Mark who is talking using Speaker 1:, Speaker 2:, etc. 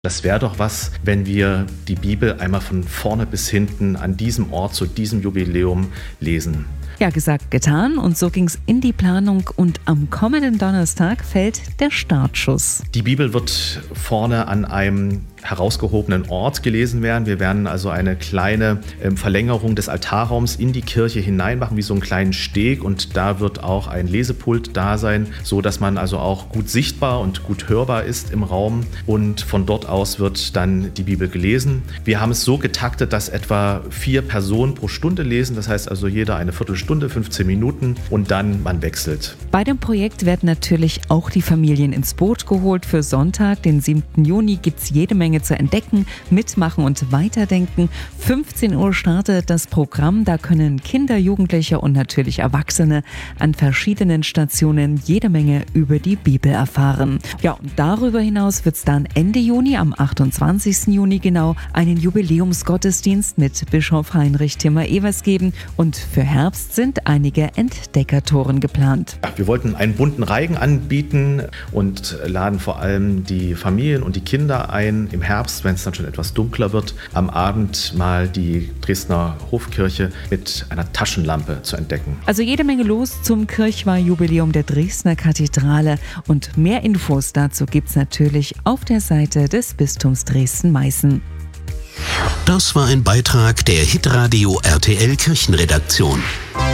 Speaker 1: Das wäre doch was, wenn wir die Bibel einmal von vorne bis hinten an diesem Ort zu diesem Jubiläum lesen.
Speaker 2: Ja, gesagt, getan, und so ging's in die Planung und am kommenden Donnerstag fällt der Startschuss.
Speaker 1: Die Bibel wird vorne an einem herausgehobenen Ort gelesen werden. Wir werden also eine kleine Verlängerung des Altarraums in die Kirche hinein machen, wie so einen kleinen Steg, und da wird auch ein Lesepult da sein, so dass man also auch gut sichtbar und gut hörbar ist im Raum, und von dort aus wird dann die Bibel gelesen. Wir haben es so getaktet, dass etwa 4 Personen pro Stunde lesen, das heißt also jeder eine Viertelstunde, 15 Minuten, und dann man wechselt.
Speaker 2: Bei dem Projekt werden natürlich auch die Familien ins Boot geholt. Für Sonntag, den 7. Juni, gibt's jede Menge zu entdecken, mitmachen und weiterdenken. 15 Uhr startet das Programm. Da können Kinder, Jugendliche und natürlich Erwachsene an verschiedenen Stationen jede Menge über die Bibel erfahren. Ja, und darüber hinaus wird es dann Ende Juni, am 28. Juni genau, einen Jubiläumsgottesdienst mit Bischof Heinrich Timmer-Evers geben, und für Herbst sind einige Entdeckertouren geplant.
Speaker 1: Ja, wir wollten einen bunten Reigen anbieten und laden vor allem die Familien und die Kinder ein, im Herbst, wenn es dann schon etwas dunkler wird, am Abend mal die Dresdner Hofkirche mit einer Taschenlampe zu entdecken.
Speaker 2: Also jede Menge los zum Kirchweihjubiläum der Dresdner Kathedrale, und mehr Infos dazu gibt's natürlich auf der Seite des Bistums Dresden-Meißen.
Speaker 3: Das war ein Beitrag der Hitradio RTL Kirchenredaktion.